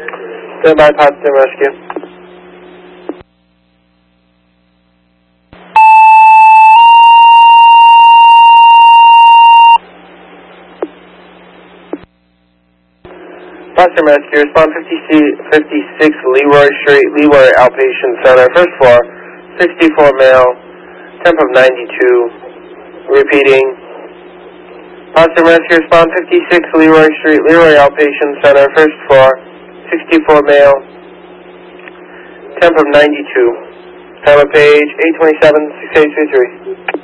Stand by, Potsdam Rescue. Potsdam Rescue, respond 56 Leroy Street, Leroy Outpatient Center, first floor, 64 male, temp of 92, repeating. Potsdam Rescue, respond 56 Leroy Street, Leroy Outpatient Center, first floor, 64 male, temp of 92. Time of page 827, 6823.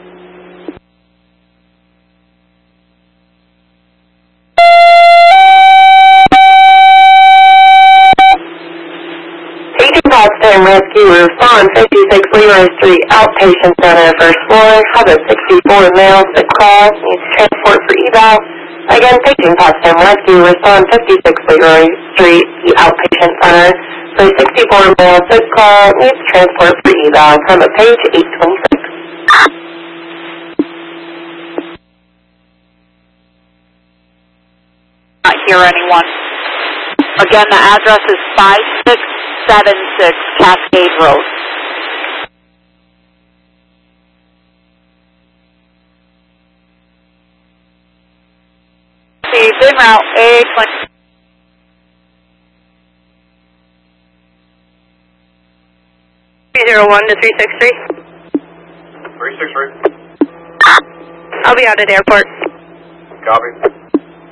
Potsdam Rescue, respond 56 Leroy Street, Outpatient Center, first floor, have a 64 male, sick call, needs transport for eval. Again, paging Potsdam Rescue, respond 56 Leroy Street, Outpatient Center, for 64 male, sick call, needs transport for eval. Time of page 826. Not hear anyone. Again, the address is 5676 Cascade Road. The bin route A20. 301 to 363. 363. I'll be out at airport. Copy.